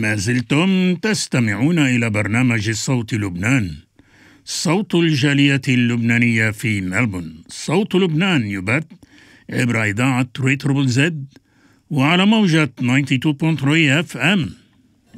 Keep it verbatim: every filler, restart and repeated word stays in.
ما زلتم تستمعون إلى برنامج صوت لبنان، صوت الجالية اللبنانية في ملبورن. صوت لبنان يبث عبر إذاعة تريتربل زد وعلى موجة تسعة وتسعين فاصلة ثلاثة اف ام.